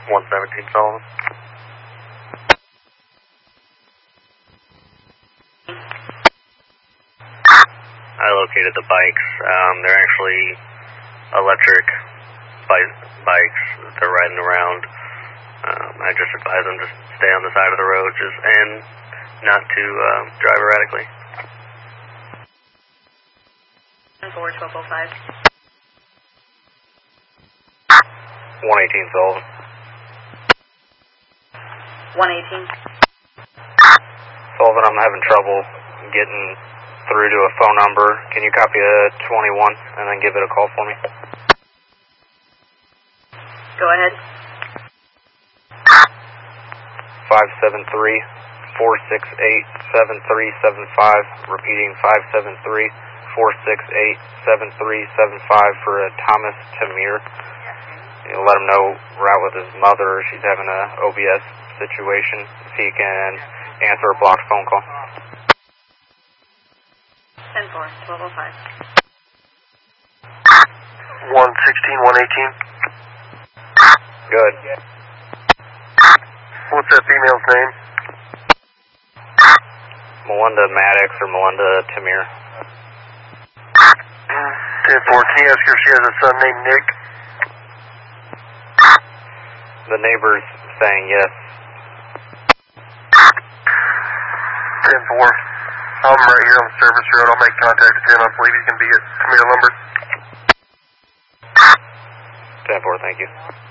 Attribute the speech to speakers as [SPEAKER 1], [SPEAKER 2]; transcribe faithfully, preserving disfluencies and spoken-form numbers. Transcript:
[SPEAKER 1] one seventeen Sullivan. I located the bikes. Um, they're actually electric bi- bikes that they're riding around. Um, I just advise them to stay on the side of the road just, and not to um, drive erratically.
[SPEAKER 2] four twelve oh five.
[SPEAKER 1] one eighteen Sullivan.
[SPEAKER 2] one eighteen.
[SPEAKER 1] Sullivan, I'm having trouble getting through to a phone number. Can you copy a twenty-one and then give it a call for me?
[SPEAKER 2] Go ahead.
[SPEAKER 1] five seven three, four six eight, seven three seven five. Repeating five seven three, four six eight, seven three seven five for a Thomas Tamir. You know, let him know we're out with his mother. She's having a O B S situation. See if he can answer a blocked phone call.
[SPEAKER 2] ten four, twelve oh five.
[SPEAKER 1] one sixteen, one eighteen. Good.
[SPEAKER 3] What's that female's name?
[SPEAKER 1] Melinda Maddox or Melinda Tamir.
[SPEAKER 3] ten four, can you ask her if she has a son named Nick?
[SPEAKER 1] The neighbor's saying yes.
[SPEAKER 3] ten four, I'm right here on the service road. I'll make contact with him. I believe he's going to be at Tamir Lumber.
[SPEAKER 1] ten four, thank you.